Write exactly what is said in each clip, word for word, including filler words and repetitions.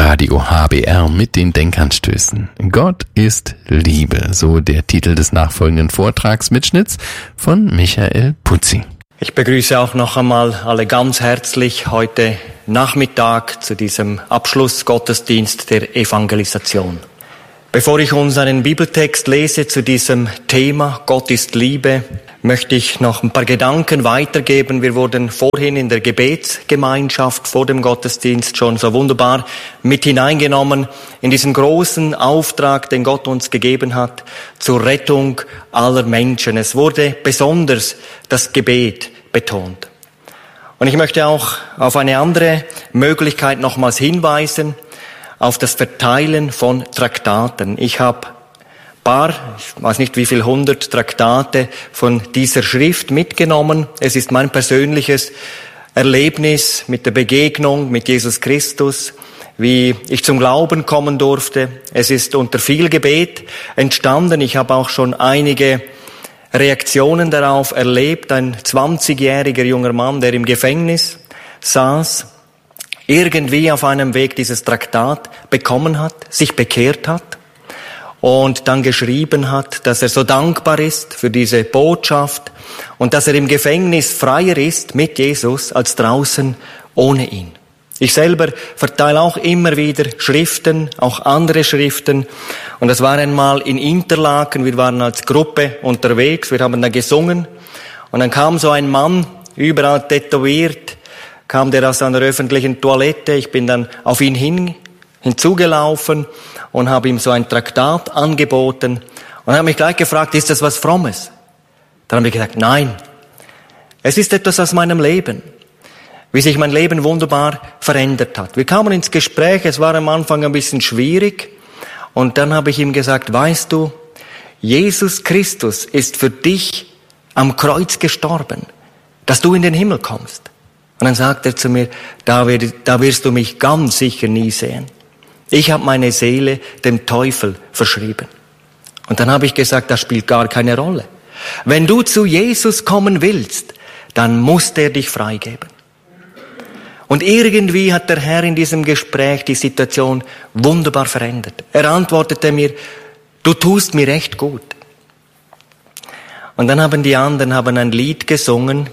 Radio H B R mit den Denkanstößen. Gott ist Liebe, so der Titel des nachfolgenden Vortragsmitschnitts von Michael Putzi. Ich begrüße auch noch einmal alle ganz herzlich heute Nachmittag zu diesem Abschlussgottesdienst der Evangelisation. Bevor ich unseren Bibeltext lese zu diesem Thema Gott ist Liebe, möchte ich noch ein paar Gedanken weitergeben. Wir wurden vorhin in der Gebetsgemeinschaft vor dem Gottesdienst schon so wunderbar mit hineingenommen in diesen großen Auftrag, den Gott uns gegeben hat, zur Rettung aller Menschen. Es wurde besonders das Gebet betont. Und ich möchte auch auf eine andere Möglichkeit nochmals hinweisen, auf das Verteilen von Traktaten. Ich habe paar, ich weiß nicht wie viel hundert Traktate von dieser Schrift mitgenommen. Es ist mein persönliches Erlebnis mit der Begegnung mit Jesus Christus, wie ich zum Glauben kommen durfte. Es ist unter viel Gebet entstanden. Ich habe auch schon einige Reaktionen darauf erlebt. Ein zwanzigjähriger junger Mann, der im Gefängnis saß, irgendwie auf einem Weg dieses Traktat bekommen hat, sich bekehrt hat und dann geschrieben hat, dass er so dankbar ist für diese Botschaft und dass er im Gefängnis freier ist mit Jesus als draußen ohne ihn. Ich selber verteile auch immer wieder Schriften, auch andere Schriften. Und das war einmal in Interlaken, wir waren als Gruppe unterwegs, wir haben da gesungen und dann kam so ein Mann, überall tätowiert, kam der aus einer öffentlichen Toilette. Ich bin dann auf ihn hin, hinzugelaufen und habe ihm so ein Traktat angeboten. Und er hat mich gleich gefragt, ist das was Frommes? Dann habe ich gesagt, nein, es ist etwas aus meinem Leben, wie sich mein Leben wunderbar verändert hat. Wir kamen ins Gespräch, es war am Anfang ein bisschen schwierig. Und dann habe ich ihm gesagt, weißt du, Jesus Christus ist für dich am Kreuz gestorben, dass du in den Himmel kommst. Und dann sagt er zu mir, da, wird, da wirst du mich ganz sicher nie sehen. Ich habe meine Seele dem Teufel verschrieben. Und dann habe ich gesagt, das spielt gar keine Rolle. Wenn du zu Jesus kommen willst, dann muss der dich freigeben. Und irgendwie hat der Herr in diesem Gespräch die Situation wunderbar verändert. Er antwortete mir, du tust mir echt gut. Und dann haben die anderen haben ein Lied gesungen.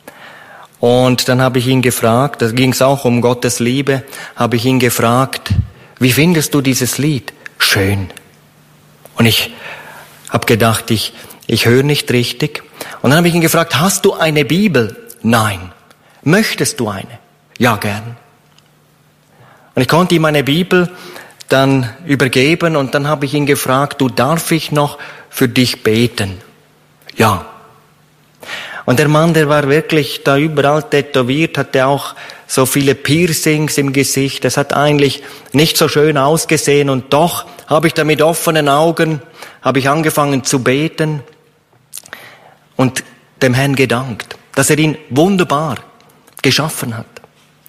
Und dann habe ich ihn gefragt, da ging es auch um Gottes Liebe, habe ich ihn gefragt, wie findest du dieses Lied? Schön. Und ich habe gedacht, ich, ich höre nicht richtig. Und dann habe ich ihn gefragt, hast du eine Bibel? Nein. Möchtest du eine? Ja, gern. Und ich konnte ihm eine Bibel dann übergeben und dann habe ich ihn gefragt, du, darf ich noch für dich beten? Ja. Und der Mann, der war wirklich da überall tätowiert, hatte auch so viele Piercings im Gesicht. Das hat eigentlich nicht so schön ausgesehen. Und doch habe ich da mit offenen Augen, habe ich angefangen zu beten und dem Herrn gedankt, dass er ihn wunderbar geschaffen hat.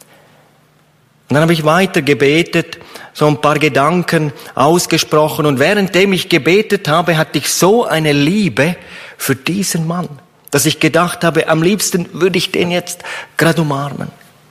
Und dann habe ich weiter gebetet, so ein paar Gedanken ausgesprochen. Und währenddem ich gebetet habe, hatte ich so eine Liebe für diesen Mann, dass ich gedacht habe, am liebsten würde ich den jetzt gerade umarmen.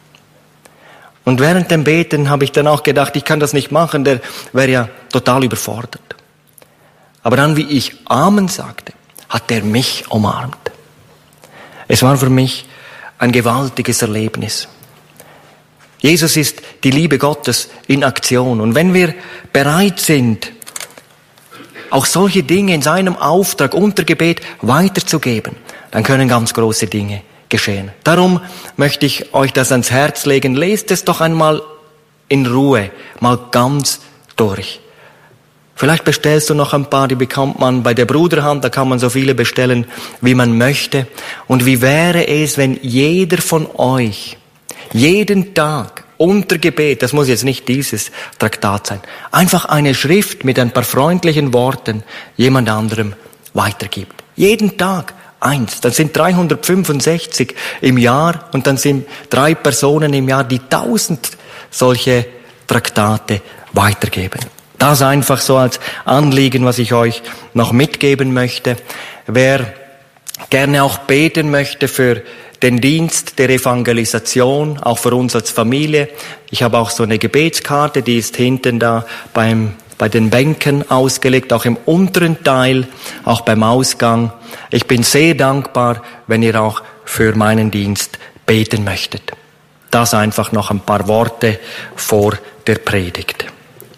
Und während dem Beten habe ich dann auch gedacht, ich kann das nicht machen, der wäre ja total überfordert. Aber dann, wie ich Amen sagte, hat er mich umarmt. Es war für mich ein gewaltiges Erlebnis. Jesus ist die Liebe Gottes in Aktion. Und wenn wir bereit sind, auch solche Dinge in seinem Auftrag unter Gebet weiterzugeben, dann können ganz große Dinge geschehen. Darum möchte ich euch das ans Herz legen. Lest es doch einmal in Ruhe, mal ganz durch. Vielleicht bestellst du noch ein paar, die bekommt man bei der Bruderhand, da kann man so viele bestellen, wie man möchte. Und wie wäre es, wenn jeder von euch jeden Tag unter Gebet, das muss jetzt nicht dieses Traktat sein, einfach eine Schrift mit ein paar freundlichen Worten jemand anderem weitergibt. Jeden Tag eins. Das sind dreihundertfünfundsechzig im Jahr und dann sind drei Personen im Jahr, die tausend solche Traktate weitergeben. Das einfach so als Anliegen, was ich euch noch mitgeben möchte. Wer gerne auch beten möchte für den Dienst der Evangelisation, auch für uns als Familie. Ich habe auch so eine Gebetskarte, die ist hinten da beim, bei den Bänken ausgelegt, auch im unteren Teil, auch beim Ausgang. Ich bin sehr dankbar, wenn ihr auch für meinen Dienst beten möchtet. Das einfach noch ein paar Worte vor der Predigt.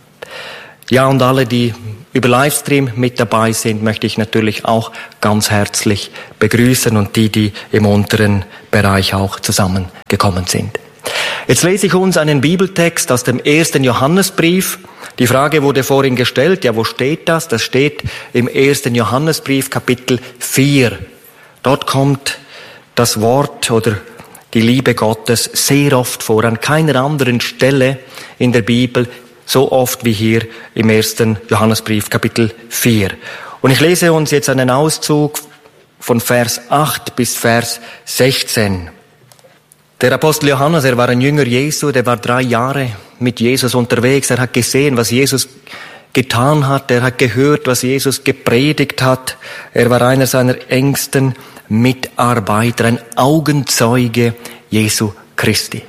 Ja, und alle, die über Livestream mit dabei sind, möchte ich natürlich auch ganz herzlich begrüßen und die, die im unteren Bereich auch zusammengekommen sind. Jetzt lese ich uns einen Bibeltext aus dem ersten Johannesbrief. Die Frage wurde vorhin gestellt, ja, wo steht das? Das steht im ersten Johannesbrief, Kapitel vier. Dort kommt das Wort oder die Liebe Gottes sehr oft vor, an keiner anderen Stelle in der Bibel so oft wie hier im ersten Johannesbrief, Kapitel vier. Und ich lese uns jetzt einen Auszug von Vers acht bis Vers sechzehn. Der Apostel Johannes, er war ein Jünger Jesu, der war drei Jahre mit Jesus unterwegs. Er hat gesehen, was Jesus getan hat. Er hat gehört, was Jesus gepredigt hat. Er war einer seiner engsten Mitarbeiter, ein Augenzeuge Jesu Christi.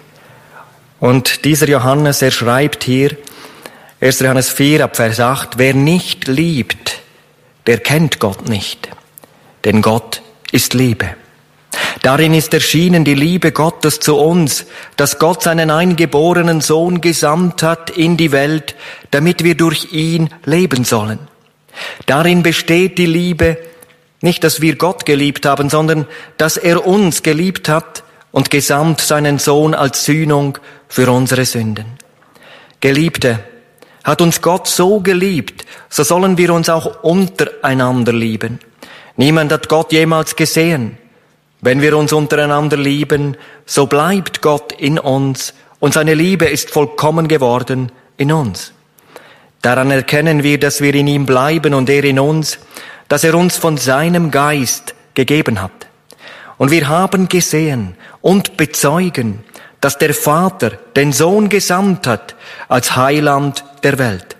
Und dieser Johannes, er schreibt hier, erster Johannes vier, ab Vers acht, wer nicht liebt, der kennt Gott nicht, denn Gott ist Liebe. Darin ist erschienen die Liebe Gottes zu uns, dass Gott seinen eingeborenen Sohn gesandt hat in die Welt, damit wir durch ihn leben sollen. Darin besteht die Liebe, nicht, dass wir Gott geliebt haben, sondern dass er uns geliebt hat und gesandt seinen Sohn als Sühnung für unsere Sünden. Geliebte, hat uns Gott so geliebt, so sollen wir uns auch untereinander lieben. Niemand hat Gott jemals gesehen. Wenn wir uns untereinander lieben, so bleibt Gott in uns und seine Liebe ist vollkommen geworden in uns. Daran erkennen wir, dass wir in ihm bleiben und er in uns, dass er uns von seinem Geist gegeben hat. Und wir haben gesehen und bezeugen, dass der Vater den Sohn gesandt hat als Heiland der Welt.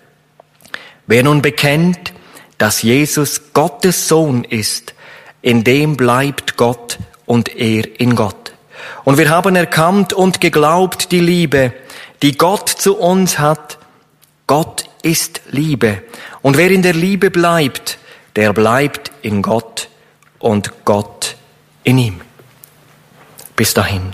Wer nun bekennt, dass Jesus Gottes Sohn ist, in dem bleibt Gott und er in Gott. Und wir haben erkannt und geglaubt die Liebe, die Gott zu uns hat. Gott ist Liebe. Und wer in der Liebe bleibt, der bleibt in Gott und Gott in ihm. Bis dahin.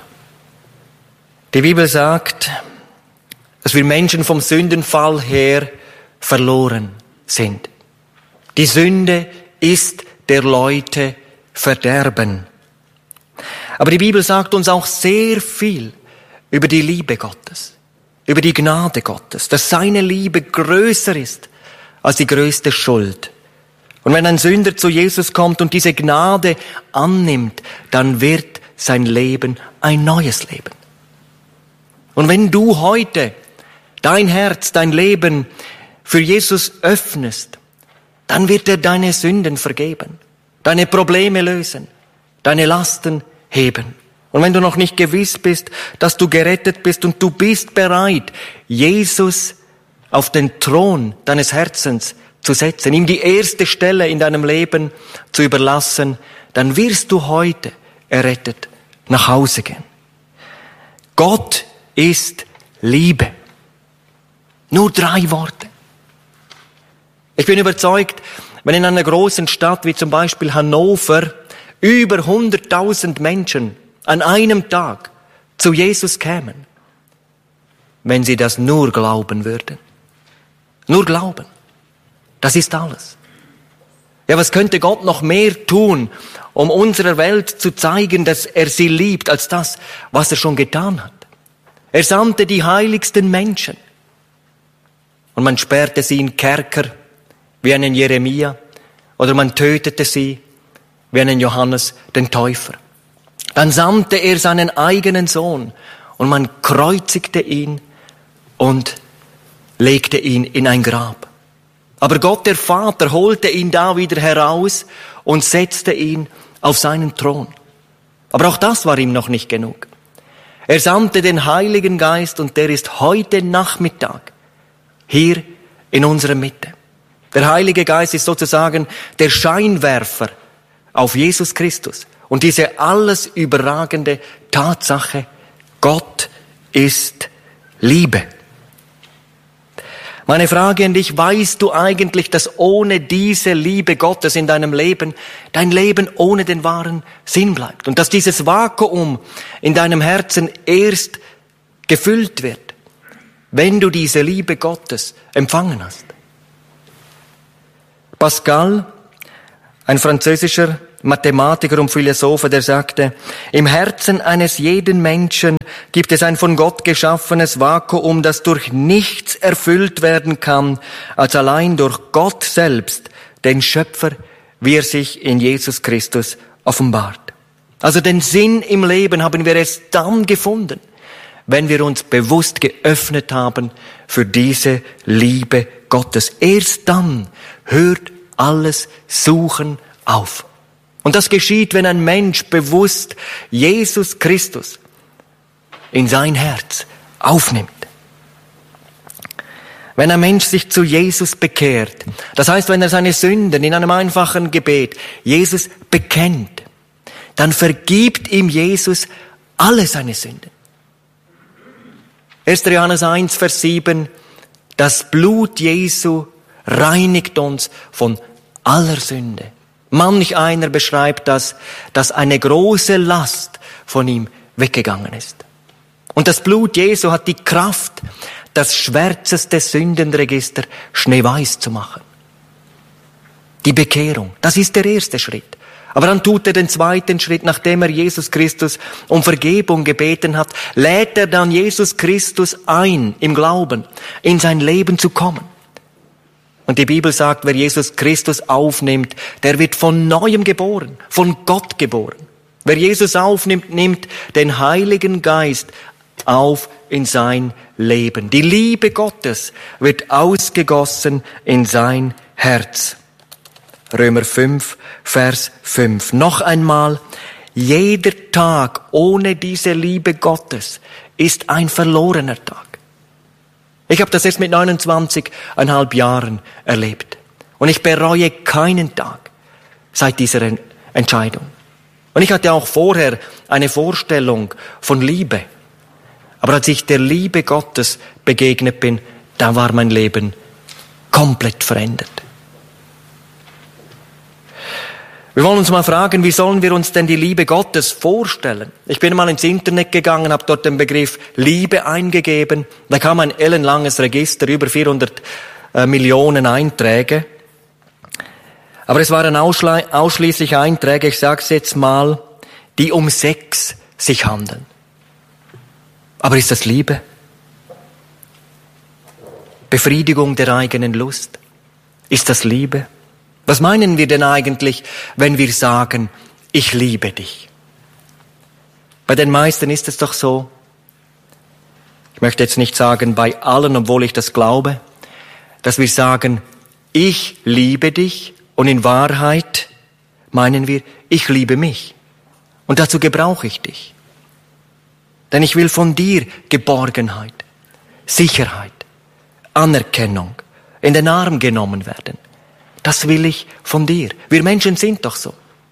Die Bibel sagt, dass wir Menschen vom Sündenfall her verloren sind. Die Sünde ist der Leute Verderben. Aber die Bibel sagt uns auch sehr viel über die Liebe Gottes, über die Gnade Gottes, dass seine Liebe größer ist als die größte Schuld. Und wenn ein Sünder zu Jesus kommt und diese Gnade annimmt, dann wird sein Leben ein neues Leben. Und wenn du heute dein Herz, dein Leben für Jesus öffnest, dann wird er deine Sünden vergeben, deine Probleme lösen, deine Lasten heben. Und wenn du noch nicht gewiss bist, dass du gerettet bist und du bist bereit, Jesus auf den Thron deines Herzens zu setzen, ihm die erste Stelle in deinem Leben zu überlassen, dann wirst du heute errettet nach Hause gehen. Gott ist Liebe. Nur drei Worte. Ich bin überzeugt, wenn in einer großen Stadt wie zum Beispiel Hannover über hunderttausend Menschen an einem Tag zu Jesus kämen, wenn sie das nur glauben würden. Nur glauben. Das ist alles. Ja, was könnte Gott noch mehr tun, um unserer Welt zu zeigen, dass er sie liebt, als das, was er schon getan hat? Er sandte die heiligsten Menschen. Und man sperrte sie in Kerker, wie einen Jeremia, oder man tötete sie, wie einen Johannes den Täufer. Dann sandte er seinen eigenen Sohn, und man kreuzigte ihn und legte ihn in ein Grab. Aber Gott, der Vater, holte ihn da wieder heraus und setzte ihn auf seinen Thron. Aber auch das war ihm noch nicht genug. Er sandte den Heiligen Geist und der ist heute Nachmittag hier in unserer Mitte. Der Heilige Geist ist sozusagen der Scheinwerfer auf Jesus Christus Und diese alles überragende Tatsache, Gott ist Liebe. Meine Frage an dich, weißt du eigentlich, dass ohne diese Liebe Gottes in deinem Leben, dein Leben ohne den wahren Sinn bleibt? Und dass dieses Vakuum in deinem Herzen erst gefüllt wird, wenn du diese Liebe Gottes empfangen hast? Pascal, ein französischer Mathematiker und Philosoph, der sagte, im Herzen eines jeden Menschen gibt es ein von Gott geschaffenes Vakuum, das durch nichts erfüllt werden kann, als allein durch Gott selbst, den Schöpfer, wie er sich in Jesus Christus offenbart. Also den Sinn im Leben haben wir erst dann gefunden, wenn wir uns bewusst geöffnet haben für diese Liebe Gottes. Erst dann hört alles Suchen auf. Und das geschieht, wenn ein Mensch bewusst Jesus Christus in sein Herz aufnimmt. Wenn ein Mensch sich zu Jesus bekehrt, das heißt, wenn er seine Sünden in einem einfachen Gebet Jesus bekennt, dann vergibt ihm Jesus alle seine Sünden. erster Johannes eins, Vers sieben, das Blut Jesu reinigt uns von aller Sünde. Manch einer beschreibt das, dass eine große Last von ihm weggegangen ist. Und das Blut Jesu hat die Kraft, das schwärzeste Sündenregister schneeweiß zu machen. Die Bekehrung, das ist der erste Schritt. Aber dann tut er den zweiten Schritt, nachdem er Jesus Christus um Vergebung gebeten hat, lädt er dann Jesus Christus ein, im Glauben, in sein Leben zu kommen. Und die Bibel sagt, wer Jesus Christus aufnimmt, der wird von Neuem geboren, von Gott geboren. Wer Jesus aufnimmt, nimmt den Heiligen Geist auf in sein Leben. Die Liebe Gottes wird ausgegossen in sein Herz. Römer fünf, Vers fünf. Noch einmal, jeder Tag ohne diese Liebe Gottes ist ein verlorener Tag. Ich habe das erst mit neunundzwanzigeinhalb Jahren erlebt. Und ich bereue keinen Tag seit dieser Entscheidung. Und ich hatte auch vorher eine Vorstellung von Liebe. Aber als ich der Liebe Gottes begegnet bin, da war mein Leben komplett verändert. Wir wollen uns mal fragen, wie sollen wir uns denn die Liebe Gottes vorstellen? Ich bin mal ins Internet gegangen, habe dort den Begriff Liebe eingegeben. Da kam ein ellenlanges Register, über vierhundert äh, Millionen Einträge. Aber es waren ausschli- ausschließlich Einträge, ich sage es jetzt mal, die um Sex sich handeln. Aber ist das Liebe? Befriedigung der eigenen Lust? Ist das Liebe? Was meinen wir denn eigentlich, wenn wir sagen, ich liebe dich? Bei den meisten ist es doch so, ich möchte jetzt nicht sagen bei allen, obwohl ich das glaube, dass wir sagen, ich liebe dich und in Wahrheit meinen wir, ich liebe mich. Und dazu gebrauche ich dich. Denn ich will von dir Geborgenheit, Sicherheit, Anerkennung, in den Arm genommen werden. Das will ich von dir. Wir Menschen sind doch so.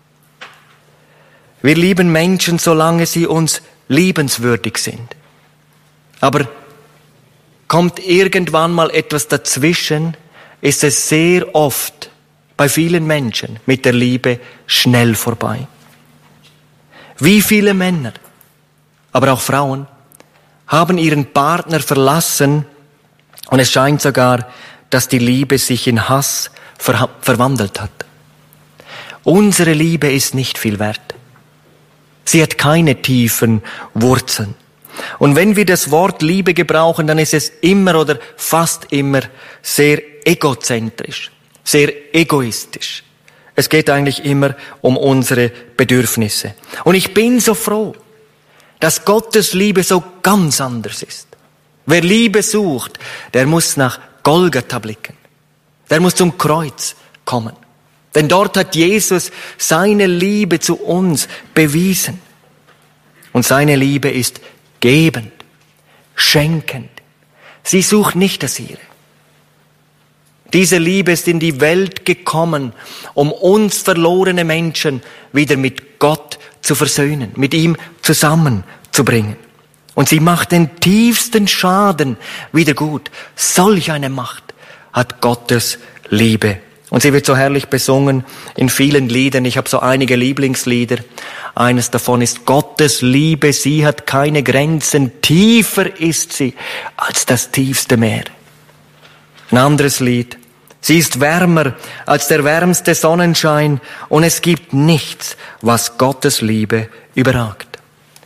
Wir lieben Menschen, solange sie uns liebenswürdig sind. Aber kommt irgendwann mal etwas dazwischen, ist es sehr oft bei vielen Menschen mit der Liebe schnell vorbei. Wie viele Männer, aber auch Frauen, haben ihren Partner verlassen und es scheint sogar, dass die Liebe sich in Hass ver- verwandelt hat. Unsere Liebe ist nicht viel wert. Sie hat keine tiefen Wurzeln. Und wenn wir das Wort Liebe gebrauchen, dann ist es immer oder fast immer sehr egozentrisch, sehr egoistisch. Es geht eigentlich immer um unsere Bedürfnisse. Und ich bin so froh, dass Gottes Liebe so ganz anders ist. Wer Liebe sucht, der muss nach Golgatha blicken. Der muss zum Kreuz kommen. Denn dort hat Jesus seine Liebe zu uns bewiesen. Und seine Liebe ist gebend, schenkend. Sie sucht nicht das ihre. Diese Liebe ist in die Welt gekommen, um uns verlorene Menschen wieder mit Gott zu versöhnen, mit ihm zusammenzubringen. Und sie macht den tiefsten Schaden wieder gut. Solch eine Macht hat Gottes Liebe. Und sie wird so herrlich besungen in vielen Liedern. Ich habe so einige Lieblingslieder. Eines davon ist Gottes Liebe, sie hat keine Grenzen. Tiefer ist sie als das tiefste Meer. Ein anderes Lied. Sie ist wärmer als der wärmste Sonnenschein und es gibt nichts, was Gottes Liebe überragt.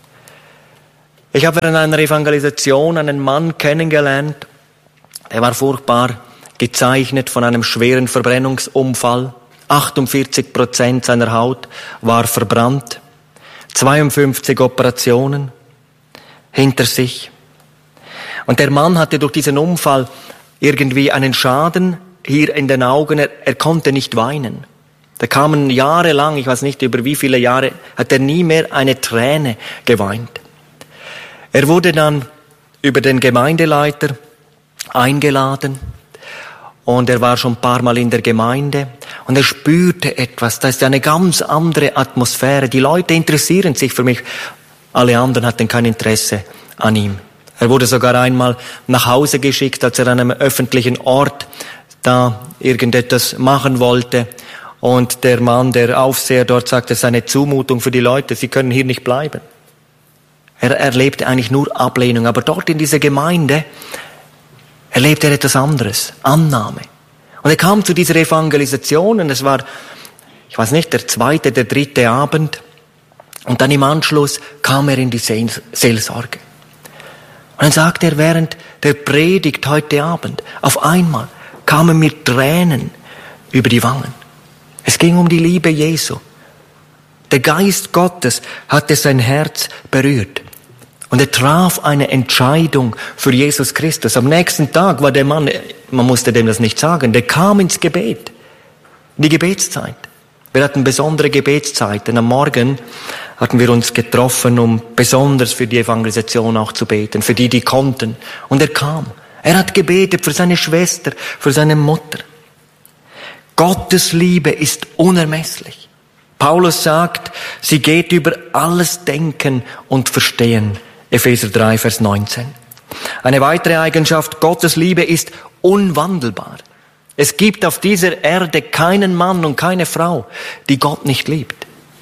Ich habe in einer Evangelisation einen Mann kennengelernt, der war furchtbar gezeichnet von einem schweren Verbrennungsunfall. achtundvierzig Prozent seiner Haut war verbrannt. zweiundfünfzig Operationen hinter sich. Und der Mann hatte durch diesen Unfall irgendwie einen Schaden hier in den Augen. Er, er konnte nicht weinen. Da kamen jahrelang, ich weiß nicht über wie viele Jahre, hat er nie mehr eine Träne geweint. Er wurde dann über den Gemeindeleiter eingeladen und er war schon ein paar Mal in der Gemeinde und er spürte etwas, da ist eine ganz andere Atmosphäre. Die Leute interessieren sich für mich, alle anderen hatten kein Interesse an ihm. Er wurde sogar einmal nach Hause geschickt, als er an einem öffentlichen Ort da irgendetwas machen wollte. Und der Mann, der Aufseher dort, sagte, es ist eine Zumutung für die Leute, sie können hier nicht bleiben. Er erlebte eigentlich nur Ablehnung, aber dort in dieser Gemeinde erlebte er etwas anderes, Annahme. Und er kam zu dieser Evangelisation und es war, ich weiß nicht, der zweite, der dritte Abend. Und dann im Anschluss kam er in die Seelsorge. Und dann sagte er während der Predigt heute Abend, auf einmal kamen mir Tränen über die Wangen. Es ging um die Liebe Jesu. Der Geist Gottes hatte sein Herz berührt. Und er traf eine Entscheidung für Jesus Christus. Am nächsten Tag war der Mann, man musste dem das nicht sagen, der kam ins Gebet. In die Gebetszeit. Wir hatten besondere Gebetszeiten. Am Morgen hatten wir uns getroffen, um besonders für die Evangelisation auch zu beten, für die, die konnten. Und er kam. Er hat gebetet für seine Schwester, für seine Mutter. Gottes Liebe ist unermesslich. Paulus sagt, sie geht über alles Denken und Verstehen. Epheser drei, Vers neunzehn. Eine weitere Eigenschaft, Gottes Liebe ist unwandelbar. Es gibt auf dieser Erde keinen Mann und keine Frau, die Gott nicht liebt.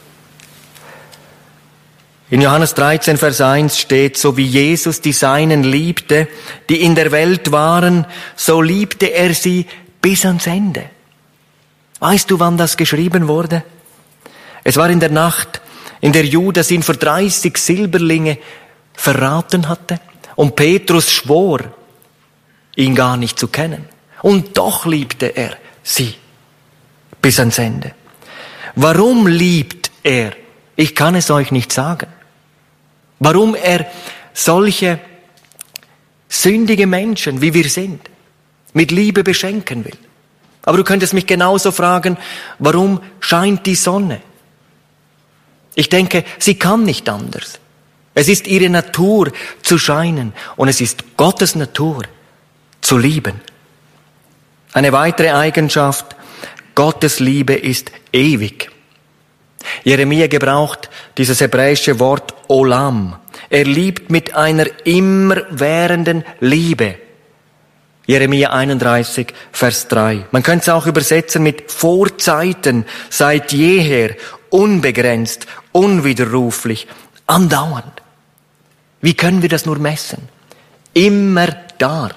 In Johannes dreizehn, Vers eins steht, so wie Jesus die Seinen liebte, die in der Welt waren, so liebte er sie bis ans Ende. Weißt du, wann das geschrieben wurde? Es war in der Nacht, in der Judas ihn für dreißig Silberlinge verraten hatte und Petrus schwor, ihn gar nicht zu kennen. Und doch liebte er sie bis ans Ende. Warum liebt er? Ich kann es euch nicht sagen. Warum er solche sündige Menschen, wie wir sind, mit Liebe beschenken will. Aber du könntest mich genauso fragen, warum scheint die Sonne? Ich denke, sie kann nicht anders. Es ist ihre Natur zu scheinen und es ist Gottes Natur zu lieben. Eine weitere Eigenschaft, Gottes Liebe ist ewig. Jeremia gebraucht dieses hebräische Wort Olam. Er liebt mit einer immerwährenden Liebe. Jeremia einunddreißig, Vers drei. Man könnte es auch übersetzen mit Vorzeiten, seit jeher, unbegrenzt, unwiderruflich, andauernd. Wie können wir das nur messen? Immer da.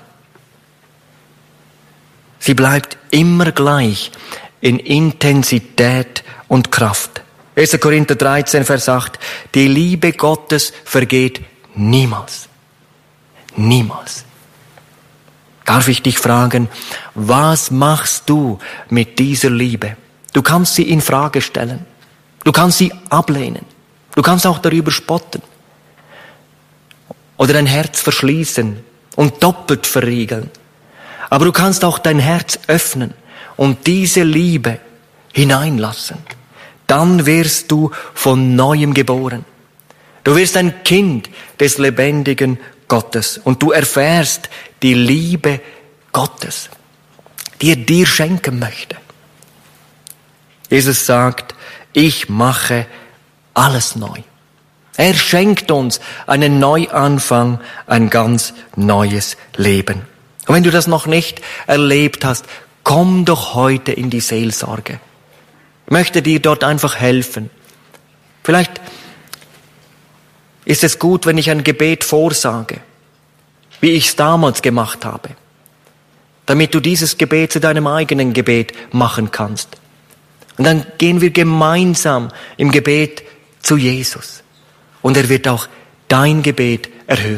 Sie bleibt immer gleich in Intensität und Kraft. erster Korinther dreizehn, Vers acht. Die Liebe Gottes vergeht niemals. Niemals. Darf ich dich fragen, was machst du mit dieser Liebe? Du kannst sie in Frage stellen. Du kannst sie ablehnen. Du kannst auch darüber spotten. Oder dein Herz verschließen und doppelt verriegeln. Aber du kannst auch dein Herz öffnen und diese Liebe hineinlassen. Dann wirst du von Neuem geboren. Du wirst ein Kind des lebendigen Gottes und du erfährst die Liebe Gottes. die er dir schenken möchte. Jesus sagt, ich mache alles neu. Er schenkt uns einen Neuanfang, ein ganz neues Leben. Und wenn du das noch nicht erlebt hast, komm doch heute in die Seelsorge. Ich möchte dir dort einfach helfen. Vielleicht ist es gut, wenn ich ein Gebet vorsage, wie ich es damals gemacht habe, damit du dieses Gebet zu deinem eigenen Gebet machen kannst. Und dann gehen wir gemeinsam im Gebet zu Jesus. Und er wird auch dein Gebet erhören.